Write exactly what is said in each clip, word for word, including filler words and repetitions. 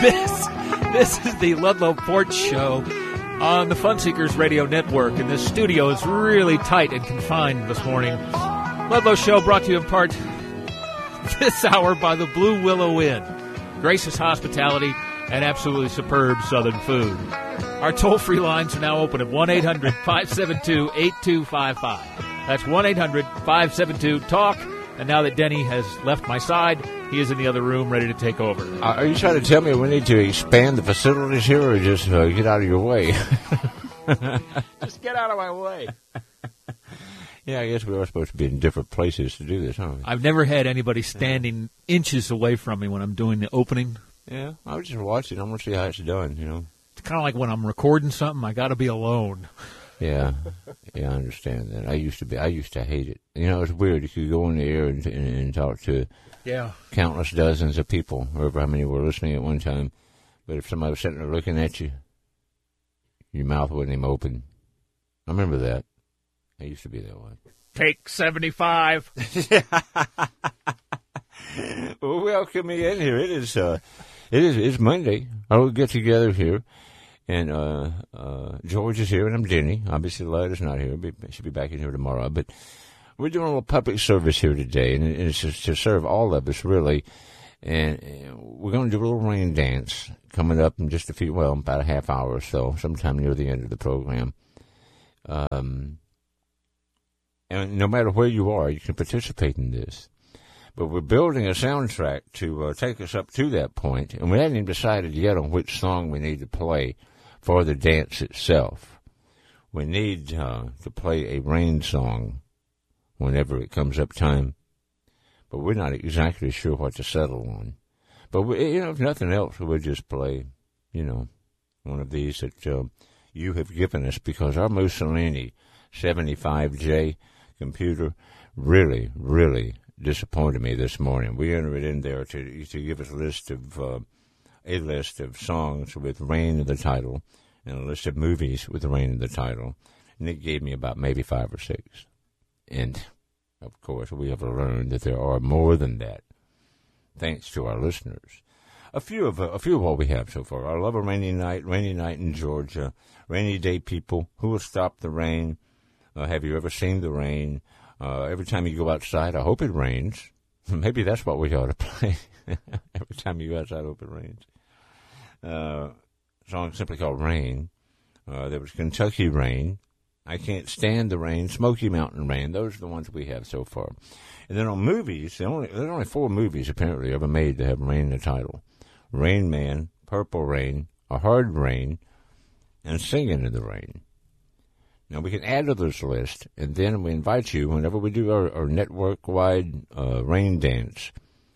This, this is the Ludlow Porch Show on the Fun Seekers Radio Network, and this studio is really tight and confined this morning. Ludlow Show brought to you in part this hour by the Blue Willow Inn, gracious hospitality, and absolutely superb southern food. Our toll-free lines are now open at one eight hundred five seven two eight two five five. That's one eight hundred five seven two talk. And now that Denny has left my side, he is in the other room ready to take over. Uh, are you trying to tell me we need to expand the facilities here or just uh, get out of your way? Just get out of my way. Yeah, I guess we are supposed to be in different places to do this, aren't we? I've never had anybody standing yeah. inches away from me when I'm doing the opening. Yeah, I was just watching. I'm going to see how it's done, you know. It's kind of like when I'm recording something, I got to be alone. Yeah, yeah, I understand that. I used to be, I used to hate it. You know, it's weird. You could go in the air and, and, and talk to yeah. countless dozens of people, however how many were listening at one time. But if somebody was sitting there looking at you, your mouth wouldn't even open. I remember that. I used to be that way. Take seventy-five. Well, welcome me in here. It is, uh, it is, it's Monday. I'll get together here. And uh, uh, George is here, and I'm Denny. Obviously, Lud not here. She'll be back in here tomorrow. But we're doing a little public service here today, and it's just to serve all of us, really. And we're going to do a little rain dance coming up in just a few, well, about a half hour or so, sometime near the end of the program. Um, and no matter where you are, you can participate in this. But we're building a soundtrack to uh, take us up to that point, and we haven't even decided yet on which song we need to play for the dance itself. We need uh, to play a rain song whenever it comes up time, but we're not exactly sure what to settle on. But, we, you know, if nothing else, we'll just play, you know, one of these that uh, you have given us, because our Mussolini seventy-five J computer really, really disappointed me this morning. We entered it in there to to give us a list of uh, a list of songs with rain in the title and a list of movies with rain in the title. And it gave me about maybe five or six. And, of course, we have learned that there are more than that, thanks to our listeners. A few of uh, a few of what we have so far. I love a rainy night, rainy night in Georgia, rainy day people, who will stop the rain, uh, have you ever seen the rain? Uh, every time you go outside, I hope it rains. Maybe that's what we ought to play. Every time you go outside, I hope it rains. Uh, song simply called Rain. Uh, there was Kentucky Rain. I Can't Stand the Rain. Smoky Mountain Rain. Those are the ones we have so far. And then on movies, there only, there's only four movies apparently ever made to have rain in the title. Rain Man, Purple Rain, A Hard Rain, and Singing in the Rain. Now, we can add to this list, and then we invite you, whenever we do our, our network-wide uh, rain dance,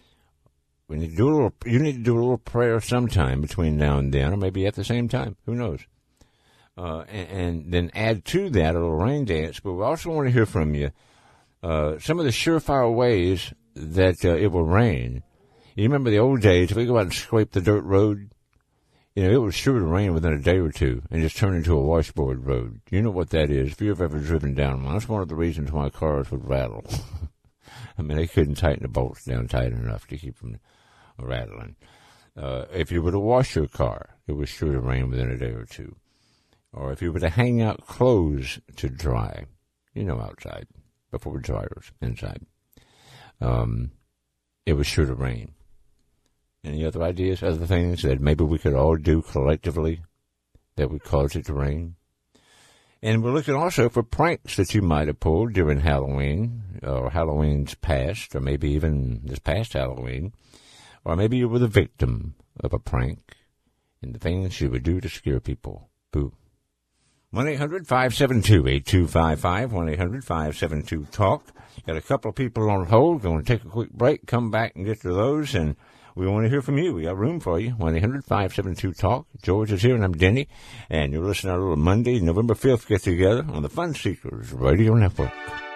we need to do a little, you need to do a little prayer sometime between now and then, or maybe at the same time. Who knows? Uh, and, and then add to that a little rain dance. But we also want to hear from you uh, some of the surefire ways that uh, it will rain. You remember the old days, if we go out and scrape the dirt road, you know, it was sure to rain within a day or two and just turn into a washboard road. You know what that is. If you've ever driven down one, that's one of the reasons why cars would rattle. I mean, they couldn't tighten the bolts down tight enough to keep them rattling. Uh, if you were to wash your car, it was sure to rain within a day or two. Or if you were to hang out clothes to dry, you know, outside, before dryers, inside, um, it was sure to rain. Any other ideas, other things that maybe we could all do collectively that would cause it to rain? And we're looking also for pranks that you might have pulled during Halloween, or Halloween's past, or maybe even this past Halloween. Or maybe you were the victim of a prank and the things you would do to scare people. Boo. one eight hundred five seven two eight two five five, one eight hundred five seven two talk. Got a couple of people on hold. Going to take a quick break, come back and get to those, and we want to hear from you. We got room for you. one eight hundred five seven two talk. George is here, and I'm Denny. And you're listening to our little Monday, November fifth get-together on the Fun Seekers Radio Network.